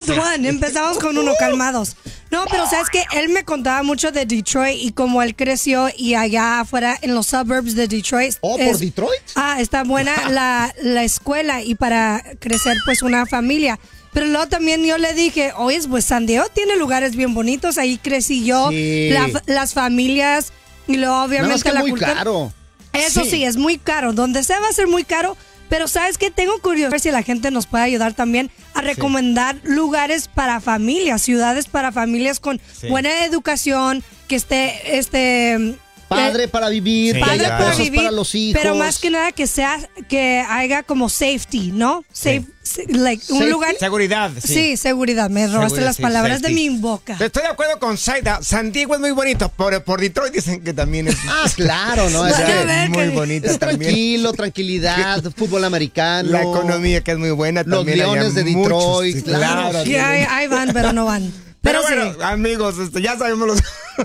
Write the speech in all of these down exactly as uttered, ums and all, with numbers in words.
sí. one. Empezamos con uno, calmados. No, pero sabes que él me contaba mucho de Detroit y cómo él creció y allá afuera en los suburbs de Detroit. ¿Oh, es, por Detroit? Ah, está buena la, la escuela y para crecer pues una familia. Pero luego también yo le dije, oye, pues San Diego tiene lugares bien bonitos, ahí crecí yo, Sí. la, las familias y luego obviamente Nada más que la muy cultura. caro. Eso sí. Sí. es muy caro. Donde sea va a ser muy caro. Pero ¿sabes qué? Tengo curiosidad si la gente nos puede ayudar también a recomendar sí. lugares para familias, ciudades para familias con sí. buena educación, que esté, este... Padre para vivir, sí, padre para vivir, para los hijos. Pero más que nada que sea, que haya como safety, ¿no? Safe, sí. like, un Safety. lugar. Seguridad. Sí, sí seguridad. Me robaste seguridad, las sí, palabras safety. de mi boca. Estoy de acuerdo con Zaida. San Diego es muy bonito. Por, por Detroit dicen que también es. Ah, claro, ¿no? Es, Es, es muy bonita es también. tranquilo, tranquilidad, fútbol americano. La economía que es muy buena los también. Los Leones de Detroit. Muchos, claro. Sí, ahí, ahí van, pero no van. Pero, pero bueno, sí. amigos, este, ya sabemos los.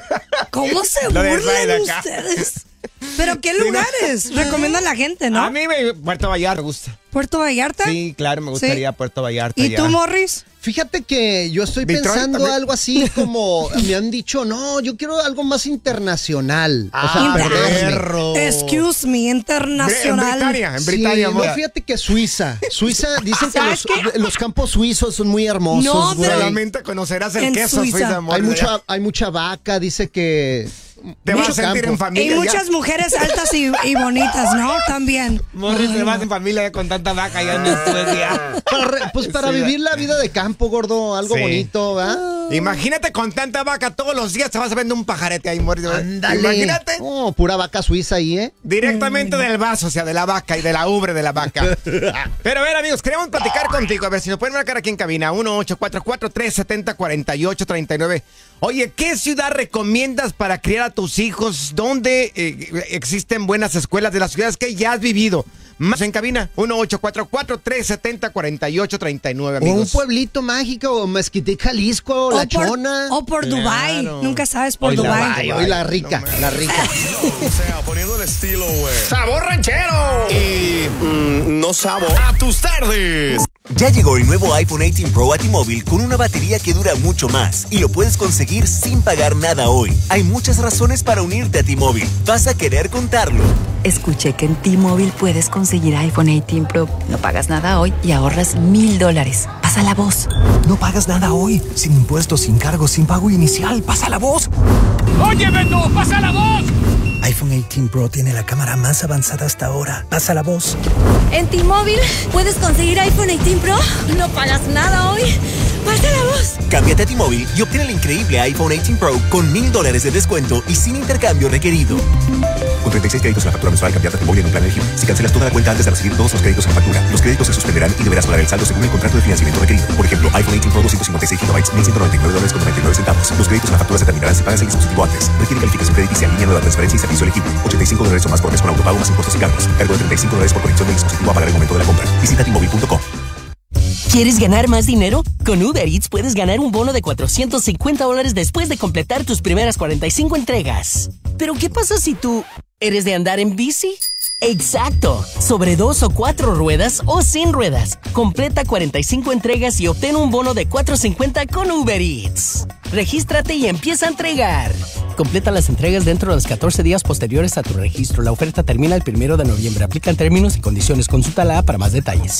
¿Cómo se burlan ustedes? ¿Pero qué lugares? Recomienda a la gente, ¿no? A mí me, Puerto Vallarta me gusta. ¿Puerto Vallarta? Sí, claro, me gustaría ¿Sí? Puerto Vallarta. ¿Y ya. tú, Morris? Fíjate que yo estoy Detroit pensando también. algo así como, me han dicho, no, yo quiero algo más internacional. Ah, o sea, perderme. Excuse me, internacional. En Britania, en Britania. Sí, no, fíjate que Suiza. Suiza, dicen que los, los campos suizos son muy hermosos. No, güey. Solamente conocerás el en queso Suiza. suiza, amor, Hay mucha, ya. hay mucha vaca, dice que... Te vas a sentir campo. en familia. Y muchas ya. mujeres altas y, y bonitas, ¿no? También. Morris, te vas en familia con tanta vaca ya en Suecia. Para re, pues para Sí, vivir la vida de campo, gordo, algo sí. bonito, ¿verdad? Imagínate con tanta vaca todos los días te vas a vender un pajarete ahí, Morris. Ándale. Imagínate. Oh, pura vaca suiza ahí, ¿eh? Directamente mm. del vaso, o sea, de la vaca y de la ubre de la vaca. Pero a ver, amigos, queremos platicar contigo. A ver si nos pueden marcar aquí en cabina. uno ocho cuatro cuatro, tres siete cero, cuatro ocho tres nueve. Oye, ¿qué ciudad recomiendas para criar a tus hijos? ¿Dónde eh, existen buenas escuelas de las ciudades que ya has vivido? Más en cabina, uno ocho cuatro cuatro, tres siete cero, cuatro ocho tres nueve, amigos. O un pueblito mágico, o Mezquite, Jalisco, o La por, Chona. O por Claro. Dubai. Nunca sabes por Hoy Dubai. la, hoy la rica, No, la rica. O sea, poniendo el estilo, güey. ¡Sabor ranchero! Y mm, no sabor. A tus tardes. Ya llegó el nuevo iPhone dieciocho Pro a T-Mobile con una batería que dura mucho más y lo puedes conseguir sin pagar nada hoy. Hay muchas razones para unirte a T-Mobile. Vas a querer contarlo. Escuché que en T-Mobile puedes conseguir iPhone dieciocho Pro. No pagas nada hoy y ahorras mil dólares. Pasa la voz. No pagas nada hoy. Sin impuestos, sin cargos, sin pago inicial. Pasa la voz. ¡Oye, Beto! ¡Pasa la voz! iPhone dieciocho Pro tiene la cámara más avanzada hasta ahora. Pasa la voz. En T-Mobile puedes conseguir iPhone dieciocho Pro. No pagas nada hoy. Pasa la voz. Cámbiate a T-Mobile y obtén el increíble iPhone dieciocho Pro con mil dólares de descuento y sin intercambio requerido. Con treinta y seis créditos en la factura mensual, cambiate a T-Mobile en un plan elegible. Si cancelas toda la cuenta antes de recibir todos los créditos en la factura, los créditos se suspenderán y deberás pagar el saldo según el contrato de financiamiento requerido. Por ejemplo, iPhone dieciocho Pro doscientos cincuenta y seis gigabytes, mil ciento noventa y nueve dólares con noventa y nueve centavos. Los créditos en la factura se terminarán si pagas el dispositivo antes. Requiere calificación crediticia, línea nueva, transferencia y servicio elegible. ochenta y cinco dólares o más por mes con autopago más impuestos y cargos. Cargo de treinta y cinco dólares por conexión del dispositivo a pagar el momento de la compra. Visita T Mobile punto com. ¿Quieres ganar más dinero? Con Uber Eats puedes ganar un bono de cuatrocientos cincuenta dólares después de completar tus primeras cuarenta y cinco entregas. Pero ¿qué pasa si tú eres de andar en bici? Exacto, sobre dos o cuatro ruedas o sin ruedas. Completa cuarenta y cinco entregas y obtén un bono de cuatrocientos cincuenta con Uber Eats. Regístrate y empieza a entregar. Completa las entregas dentro de los catorce días posteriores a tu registro. La oferta termina el primero de noviembre. Aplican términos y condiciones. Consulta la para más detalles.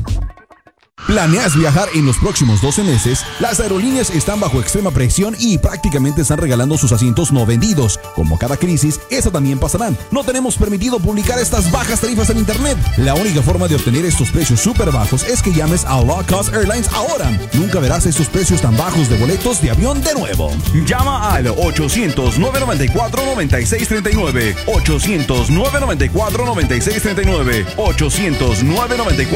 ¿Planeas viajar en los próximos doce meses? Las aerolíneas están bajo extrema presión y prácticamente están regalando sus asientos no vendidos. Como cada crisis, esa también pasará. No tenemos permitido publicar estas bajas tarifas en internet. La única forma de obtener estos precios súper bajos es que llames a Low Cost Airlines ahora. Nunca verás estos precios tan bajos de boletos de avión de nuevo. Llama al ochocientos, nueve noventa y cuatro, noventa y seis treinta y nueve. ochocientos, nueve noventa y cuatro, noventa y seis treinta y nueve. ochocientos, nueve noventa y cuatro